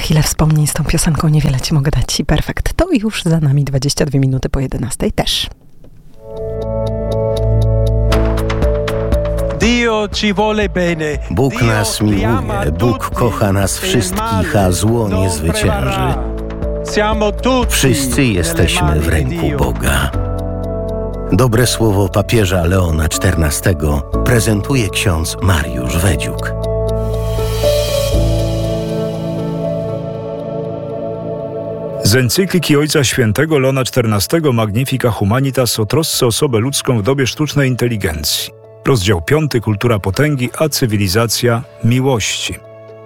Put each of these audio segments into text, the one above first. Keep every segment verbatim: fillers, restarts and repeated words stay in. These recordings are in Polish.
Ile wspomnień z tą piosenką, niewiele ci mogę dać i perfekt. To już za nami dwadzieścia dwie minuty po jedenastej też. Bóg nas miłuje, Bóg kocha nas wszystkich, a zło nie zwycięży. Wszyscy jesteśmy w ręku Boga. Dobre słowo papieża Leona czternastego prezentuje ksiądz Mariusz Wedziuk. Z encykliki Ojca Świętego Leona czternastego Magnifica Humanitas o trosce o osobę ludzką w dobie sztucznej inteligencji. Rozdział piąty. Kultura potęgi, a cywilizacja miłości.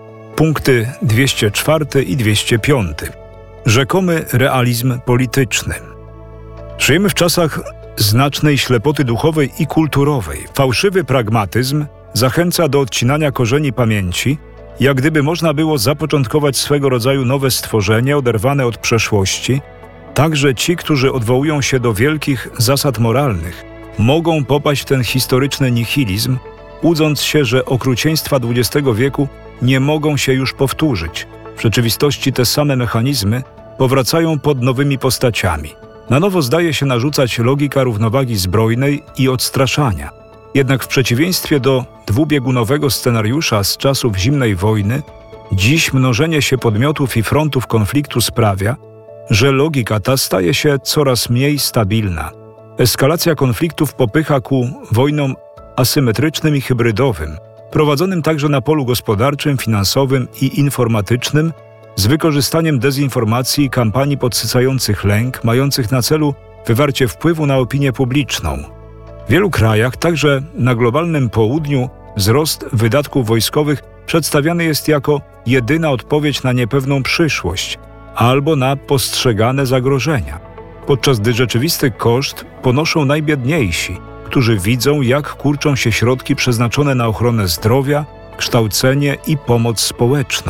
Punkty dwieście cztery i dwieście pięć. Rzekomy realizm polityczny. Żyjemy w czasach znacznej ślepoty duchowej i kulturowej. Fałszywy pragmatyzm zachęca do odcinania korzeni pamięci, jak gdyby można było zapoczątkować swego rodzaju nowe stworzenie oderwane od przeszłości. Także ci, którzy odwołują się do wielkich zasad moralnych, mogą popaść w ten historyczny nihilizm, łudząc się, że okrucieństwa dwudziestego wieku nie mogą się już powtórzyć. W rzeczywistości te same mechanizmy powracają pod nowymi postaciami. Na nowo zdaje się narzucać logika równowagi zbrojnej i odstraszania. Jednak w przeciwieństwie do dwubiegunowego scenariusza z czasów zimnej wojny, dziś mnożenie się podmiotów i frontów konfliktu sprawia, że logika ta staje się coraz mniej stabilna. Eskalacja konfliktów popycha ku wojnom asymetrycznym i hybrydowym, prowadzonym także na polu gospodarczym, finansowym i informatycznym, z wykorzystaniem dezinformacji i kampanii podsycających lęk, mających na celu wywarcie wpływu na opinię publiczną. W wielu krajach, także na globalnym południu, wzrost wydatków wojskowych przedstawiany jest jako jedyna odpowiedź na niepewną przyszłość albo na postrzegane zagrożenia, podczas gdy rzeczywisty koszt ponoszą najbiedniejsi, którzy widzą, jak kurczą się środki przeznaczone na ochronę zdrowia, kształcenie i pomoc społeczną.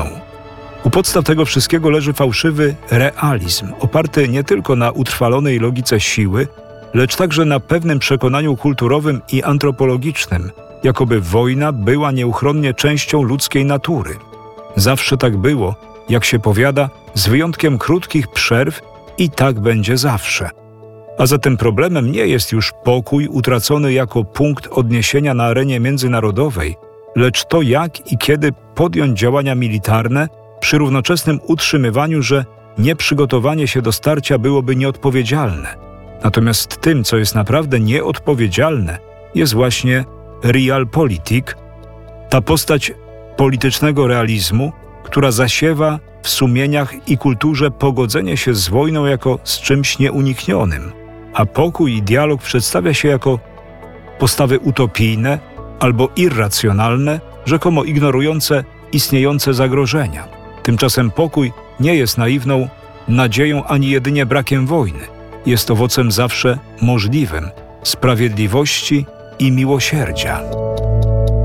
U podstaw tego wszystkiego leży fałszywy realizm, oparty nie tylko na utrwalonej logice siły, lecz także na pewnym przekonaniu kulturowym i antropologicznym, jakoby wojna była nieuchronnie częścią ludzkiej natury. Zawsze tak było, jak się powiada, z wyjątkiem krótkich przerw i tak będzie zawsze. A zatem problemem nie jest już pokój utracony jako punkt odniesienia na arenie międzynarodowej, lecz to, jak i kiedy podjąć działania militarne przy równoczesnym utrzymywaniu, że nieprzygotowanie się do starcia byłoby nieodpowiedzialne. Natomiast tym, co jest naprawdę nieodpowiedzialne, jest właśnie realpolitik, ta postać politycznego realizmu, która zasiewa w sumieniach i kulturze pogodzenie się z wojną jako z czymś nieuniknionym, a pokój i dialog przedstawia się jako postawy utopijne albo irracjonalne, rzekomo ignorujące istniejące zagrożenia. Tymczasem pokój nie jest naiwną nadzieją ani jedynie brakiem wojny. Jest owocem zawsze możliwym, sprawiedliwości i miłosierdzia.